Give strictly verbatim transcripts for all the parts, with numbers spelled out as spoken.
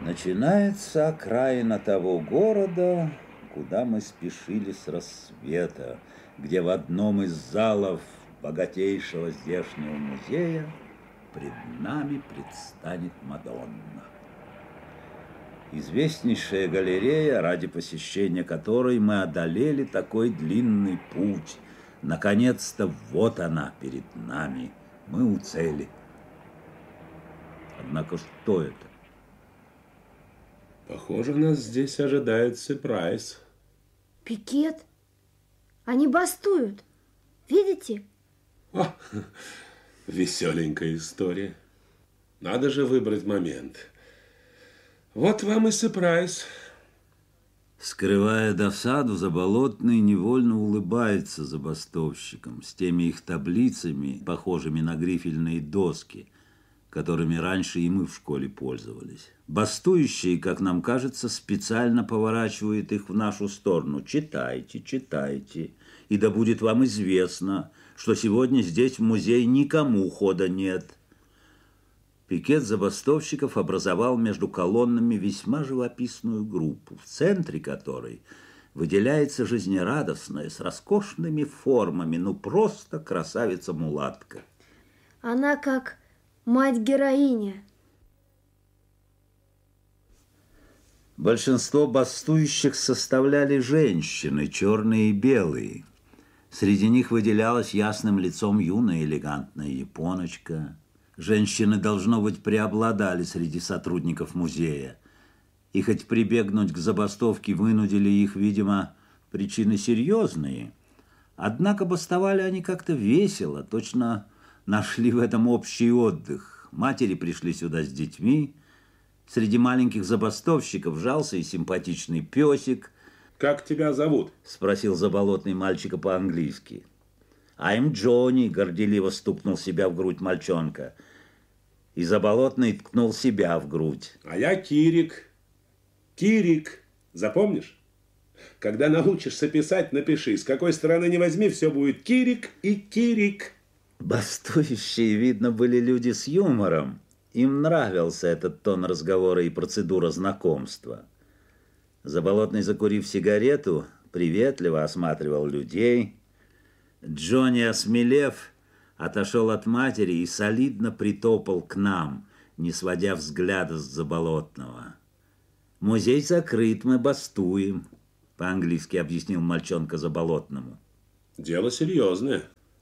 Начинается окраина того города, куда мы спешили с рассвета, где в одном из залов богатейшего здешнего музея пред нами предстанет Мадонна. Известнейшая галерея, ради посещения которой мы одолели такой длинный путь. Наконец-то вот она перед нами, мы у цели. Однако что это? Похоже, нас здесь ожидает сюрприз. Пикет? Они бастуют. Видите? О, веселенькая история. Надо же выбрать момент. Вот вам и сюрприз. Скрывая досаду, Заболотный невольно улыбается забастовщикам с теми их таблицами, похожими на грифельные доски, которыми раньше и мы в школе пользовались. Бастующие, как нам кажется, специально поворачивают их в нашу сторону. Читайте, читайте, и да будет вам известно, что сегодня здесь в музей никому хода нет. Пикет забастовщиков образовал между колоннами весьма живописную группу, в центре которой выделяется жизнерадостная, с роскошными формами, ну просто красавица-мулатка. Она как мать-героиня. Большинство бастующих составляли женщины, черные и белые. Среди них выделялась ясным лицом юная элегантная японочка. Женщины, должно быть, преобладали среди сотрудников музея. И хоть прибегнуть к забастовке вынудили их, видимо, причины серьезные, однако бастовали они как-то весело, точно нашли в этом общий отдых. Матери пришли сюда с детьми. Среди маленьких забастовщиков жался и симпатичный песик. «Как тебя зовут?» – спросил Заболотный мальчика по-английски. «I'm Джонни», – горделиво стукнул себя в грудь мальчонка. И Заболотный ткнул себя в грудь. «А я Кирик. Кирик. Запомнишь? Когда научишься писать, напиши. С какой стороны не возьми, все будет Кирик и Кирик». Бастующие, видно, были люди с юмором. Им нравился этот тон разговора и процедура знакомства. Заболотный, закурив сигарету, приветливо осматривал людей. Джонни, осмелев, отошел от матери и солидно притопал к нам, не сводя взгляда с Заболотного. «Музей закрыт, мы бастуем», — по-английски объяснил мальчонка Заболотному. «Дело серьезное.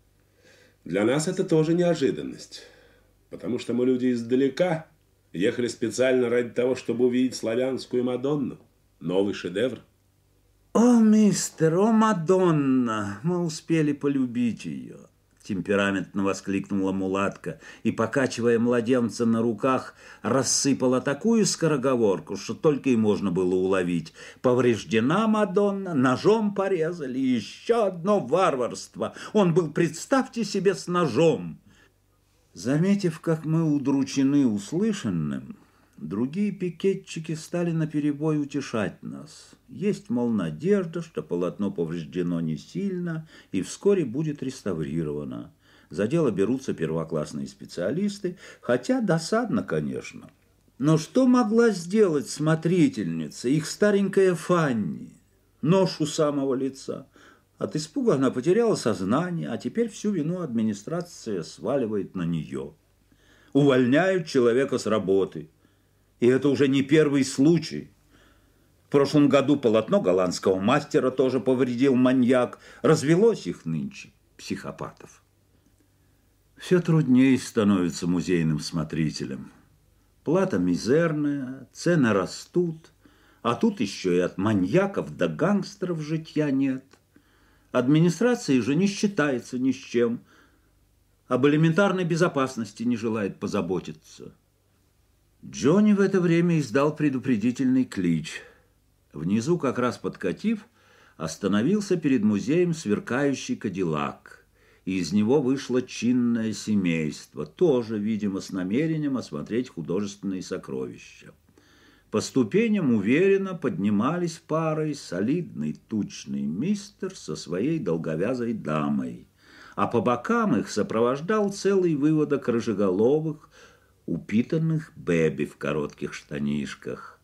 Для нас это тоже неожиданность, потому что мы люди издалека, ехали специально ради того, чтобы увидеть славянскую Мадонну, новый шедевр». «О, мистер, о, Мадонна, мы успели полюбить ее», — темпераментно воскликнула мулатка и, покачивая младенца на руках, рассыпала такую скороговорку, что только и можно было уловить. «Повреждена Мадонна, ножом порезали, еще одно варварство. Он был, представьте себе, с ножом». Заметив, как мы удручены услышанным, другие пикетчики стали наперебой утешать нас. Есть, мол, надежда, что полотно повреждено не сильно и вскоре будет реставрировано. За дело берутся первоклассные специалисты, хотя досадно, конечно. Но что могла сделать смотрительница, их старенькая Фанни? Нож у самого лица. От испуга она потеряла сознание, а теперь всю вину администрация сваливает на нее. Увольняют человека с работы. И это уже не первый случай. В прошлом году полотно голландского мастера тоже повредил маньяк. Развелось их нынче, психопатов. Все труднее становится музейным смотрителем. Плата мизерная, цены растут, а тут еще и от маньяков до гангстеров житья нет. Администрация же не считается ни с чем, об элементарной безопасности не желает позаботиться. Джонни в это время издал предупредительный клич. Внизу, как раз подкатив, остановился перед музеем сверкающий кадиллак, и из него вышло чинное семейство, тоже, видимо, с намерением осмотреть художественные сокровища. По ступеням уверенно поднимались парой солидный тучный мистер со своей долговязой дамой, а по бокам их сопровождал целый выводок рыжеголовых, упитанных бэби в коротких штанишках.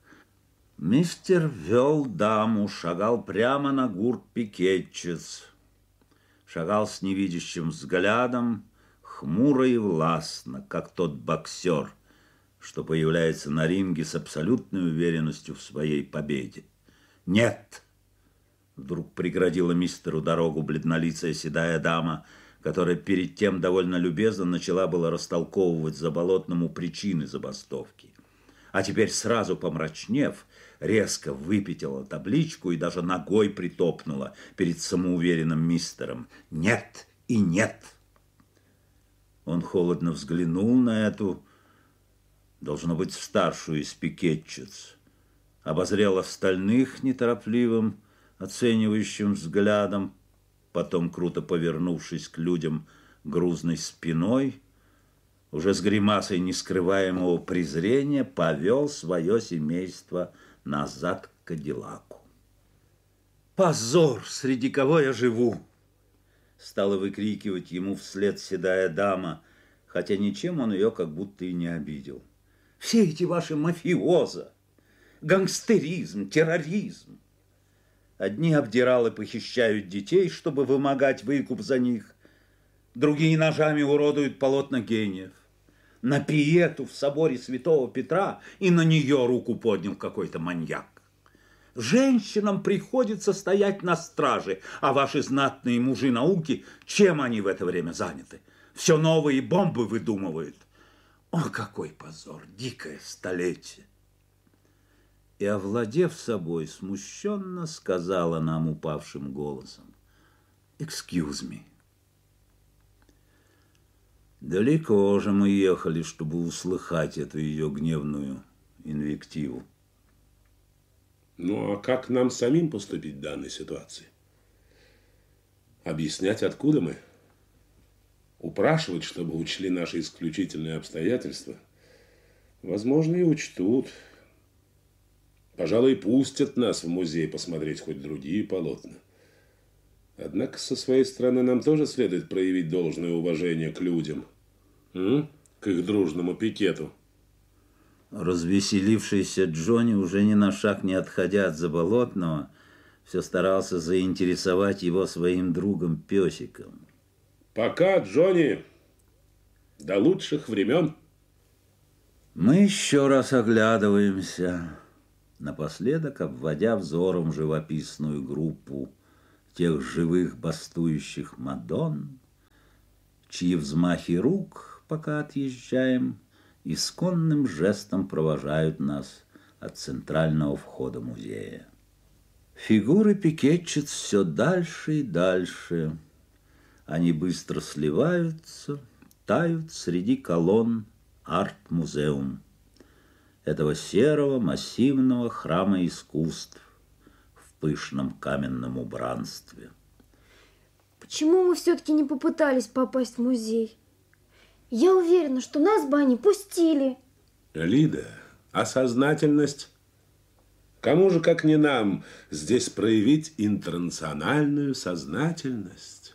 Мистер вел даму, шагал прямо на гурт пикетчиц. Шагал с невидящим взглядом, хмуро и властно, как тот боксер, что появляется на ринге с абсолютной уверенностью в своей победе. «Нет!» — вдруг преградила мистеру дорогу бледнолицая седая дама, которая перед тем довольно любезно начала было растолковывать Заболотному причины забастовки. А теперь, сразу помрачнев, резко выпятила табличку и даже ногой притопнула перед самоуверенным мистером. «Нет и нет!» Он холодно взглянул на эту, должно быть, старшую из пикетчиц, обозрел остальных неторопливым, оценивающим взглядом, потом, круто повернувшись к людям грузной спиной, уже с гримасой нескрываемого презрения, повел свое семейство назад к Кадиллаку. «Позор, среди кого я живу!» Стала выкрикивать ему вслед седая дама, хотя ничем он ее как будто и не обидел. «Все эти ваши мафиоза, гангстеризм, терроризм. Одни обдиралы похищают детей, чтобы вымогать выкуп за них, другие ножами уродуют полотна гениев. На Пиету в соборе Святого Петра и на нее руку поднял какой-то маньяк. Женщинам приходится стоять на страже, а ваши знатные мужи науки, чем они в это время заняты? Все новые бомбы выдумывают. О, какой позор, дикое столетие!» И, овладев собой, смущенно сказала нам упавшим голосом: «Excuse me». Далеко же мы ехали, чтобы услыхать эту ее гневную инвективу. Ну, а как нам самим поступить в данной ситуации? Объяснять, откуда мы? Упрашивать, чтобы учли наши исключительные обстоятельства? Возможно, и учтут. Пожалуй, пустят нас в музей посмотреть хоть другие полотна. Однако, со своей стороны, нам тоже следует проявить должное уважение к людям, м? К их дружному пикету. Развеселившийся Джонни, уже ни на шаг не отходя от Заболотного, все старался заинтересовать его своим другом-песиком. Пока, Джонни, до лучших времен. Мы еще раз оглядываемся, напоследок обводя взором живописную группу тех живых бастующих мадонн, чьи взмахи рук, пока отъезжаем, исконным жестом провожают нас от центрального входа музея. Фигуры пикетчиц все дальше и дальше. Они быстро сливаются, тают среди колонн арт-музеум, этого серого массивного храма искусств в пышном каменном убранстве. Почему мы все-таки не попытались попасть в музей? Я уверена, что нас бы они пустили. Лида, а сознательность? Кому же, как не нам, здесь проявить интернациональную сознательность?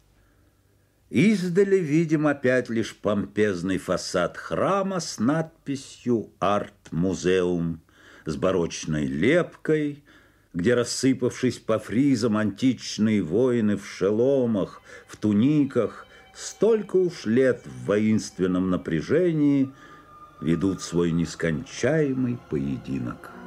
Издали видим опять лишь помпезный фасад храма с надписью «Арт-музеум», с барочной лепкой, где, рассыпавшись по фризам, античные воины в шеломах, в туниках, столько уж лет в воинственном напряжении ведут свой нескончаемый поединок.